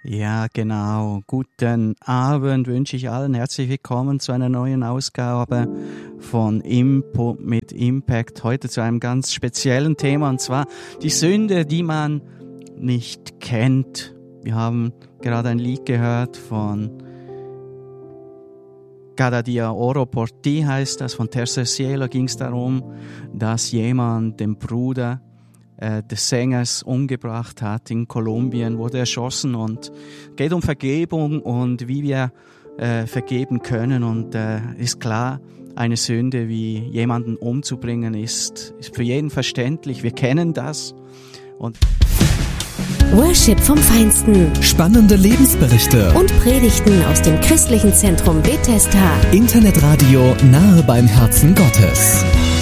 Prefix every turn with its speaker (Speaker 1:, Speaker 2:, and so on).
Speaker 1: Ja, genau. Guten Abend wünsche ich allen. Herzlich willkommen zu einer neuen Ausgabe von Input mit Impact. Heute zu einem ganz speziellen Thema, und zwar die Sünde, die man nicht kennt. Wir haben gerade ein Lied gehört von Cada Dia Oro por Ti, heißt das, von Tercer Cielo. Ging es darum, dass jemand den Bruder des Sängers umgebracht hat in Kolumbien, wurde erschossen, und geht um Vergebung und wie wir vergeben können. Und ist klar, eine Sünde wie jemanden umzubringen ist für jeden verständlich. Wir kennen das. Und
Speaker 2: Worship vom Feinsten.
Speaker 3: Spannende Lebensberichte
Speaker 2: Und Predigten aus dem christlichen Zentrum Bethesda.
Speaker 3: Internetradio nahe beim Herzen Gottes.